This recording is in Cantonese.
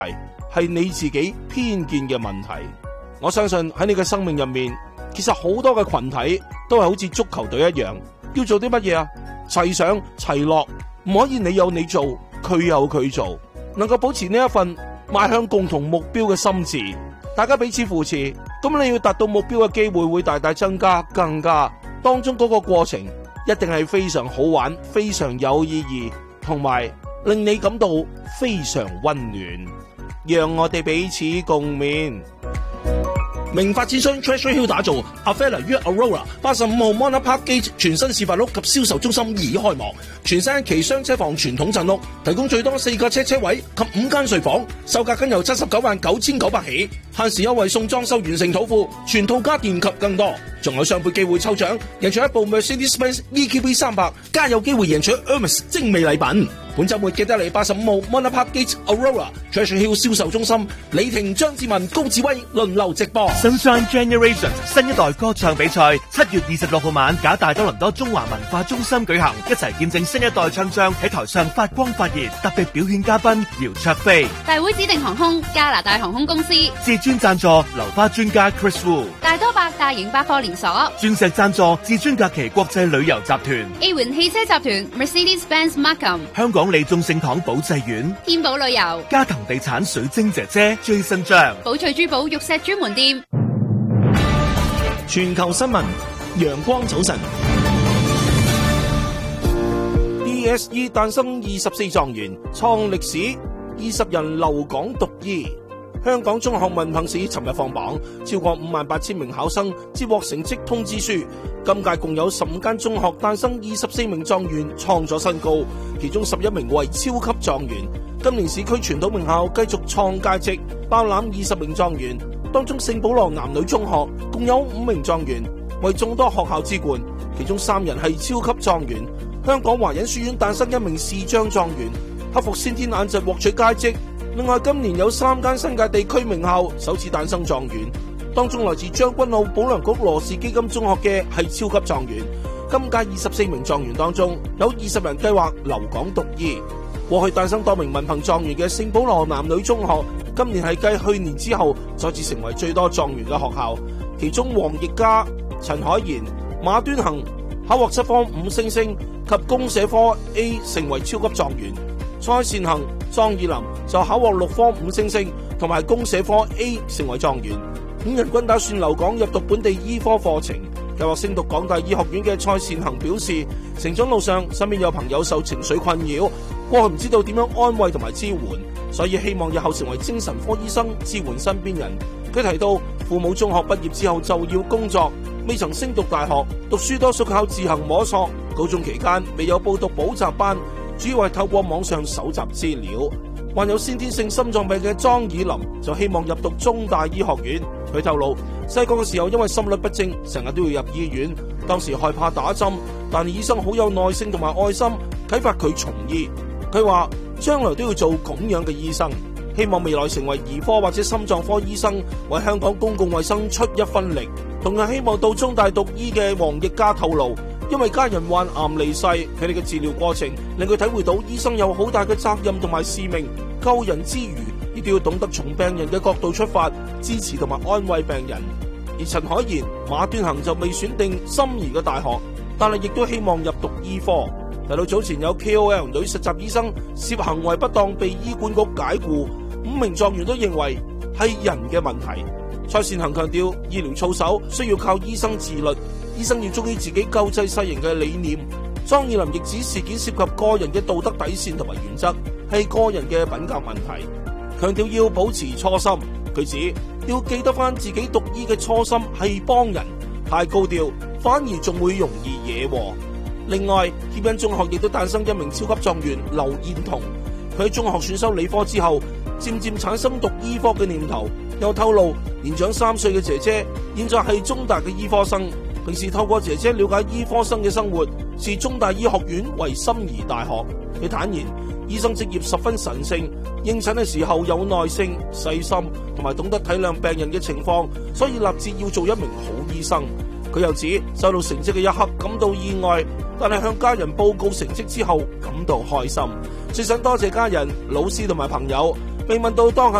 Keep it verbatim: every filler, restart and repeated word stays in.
係你自己偏見嘅問題。我相信喺你嘅生命入面，其實好多嘅群體都係好似足球隊一樣，要做啲乜嘢啊？齊上齊落，唔可以你有你做，佢有佢做，能夠保持呢一份邁向共同目標嘅心智，大家彼此扶持，咁你要達到目標嘅機會會大大增加，更加當中嗰個過程一定係非常好玩，非常有意義，同埋令你感到非常溫暖。讓我哋彼此共勉。 明發展商 Treasure Hill 打造 Avella 於 Aurora 八十五號 Monarch Park Gate 全新示範屋及銷售中心已開幕，全新一期雙車房傳統鎮屋，提供最多四個車車位及五間睡房，售價僅由七十九萬九千九百起，限時優惠送裝修完成土庫，全套家電及更多，仲有雙倍機會抽獎，贏取一部 Mercedes-Benz E Q B 三百，加有機會贏取 Hermes 精美禮品。本週末記得嚟八十五號 Monarch Park Gate Aurora Treasure Hill 銷售中心，李婷、張志文、高志威輪流直播。 Sunshine Generations 新一代歌唱比賽七月二十六號晚，假大多倫多中華文化中心舉行，一齊見證新一代唱將喺台上發光發熱。特別表演嘉賓姚焯菲， 大會指定航空加拿大航空公司， 至尊贊助流花專家 Chris Wu， 大多百大型百貨連鎖， 鑽石贊助至尊假期國際旅遊集團， A 環汽車集團 Mercedes-Benz Markham， 香港利眾聖堂保濟院， 天寶旅遊， 嘉騰地產水晶姐姐 Jason 張， 寶翠珠寶玉石專門店。 全球新聞，陽光早晨。 D S E 誕生二十四狀元，創歷史，二十人留港讀醫。香港中學文憑試尋日放榜，超過五萬八千名考生接獲成績通知書。今屆共有十五間中學誕生二十四名狀元，創咗新高，其中十一名為超級狀元。今年市區傳統名校繼續創佳績，包攬二十名狀元。當中聖保羅男女中學共有五名狀元，為眾多學校之冠，其中三人係超級狀元。香港華仁書院誕生一名視障狀元，克服先天眼疾獲取佳績。另外今年有三間新界地區名校首次誕生狀元，當中來自將軍澳保良局羅氏基金中學嘅係超級狀元。今屆二十四名狀元當中，有二十人計劃留港讀醫。過去誕生多名文憑狀元嘅聖保羅男女中學，今年係繼去年之後再次成為最多狀元嘅學校。其中黃奕嘉、陳海賢、馬端衡考獲七科五星星及公社科 A 成為超級狀元，蔡善衡、莊以林就考獲六科五星星同埋公社科 A 成為狀元。五人均打算留港入讀本地醫科課程。計劃升讀港大醫學院嘅蔡善衡表示，成長路上身邊有朋友受情緒困擾，過去唔知道點樣安慰同埋支援，所以希望日後成為精神科醫生支援身邊人。佢提到父母中學畢業之後就要工作，未曾升讀大學，讀書多數靠自行摸索，高中期間未有報讀補習班，主要係透過網上搜集資料。患有先天性心臟病嘅莊以林就希望入讀中大醫學院。佢透露細個嘅時候因為心律不正，成日都要入醫院，當時害怕打針，但係醫生好有耐性同埋愛心，啟發佢從醫。佢話將來都要做咁樣嘅醫生，希望未來成為兒科或者心臟科醫生，為香港公共衛生出一分力。同樣希望到中大讀醫嘅黃奕嘉透露，因為家人患癌離世，佢哋嘅治療過程令佢體會到醫生有好大嘅責任同埋使命，救人之餘亦都要懂得從病人嘅角度出發，支持同埋安慰病人。而陳海賢、馬端衡就未選定心儀嘅大學，但係亦都希望入讀醫科。提到早前有 K O L 女實習醫生涉行為不當被醫管局解僱，五名狀元都認為係人嘅問題。蔡善衡強調，醫療操守需要靠醫生自律，醫生要忠於自己救濟世人嘅理念。莊以林亦指事件涉及個人嘅道德底線同埋原則，係個人嘅品格問題，強調要保持初心。佢指要記得翻自己讀醫嘅初心係幫人，太高調反而仲會容易惹禍。另外，協恩中學亦都誕生一名超級狀元劉燕彤，佢喺中學選修理科之後，漸漸產生讀醫科嘅念頭。又透露年長三歲嘅姐姐現在係中大嘅醫科生，平時透過姐姐了解醫科生嘅生活，視中大醫學院為心儀大學。佢坦言，醫生職業十分神聖，應診嘅時候有耐性、細心同埋懂得體諒病人嘅情況，所以立志要做一名好醫生。佢又指收到成績嘅一刻感到意外，但係向家人報告成績之後感到開心。最想多謝家人、老師同埋朋友， 被問到當下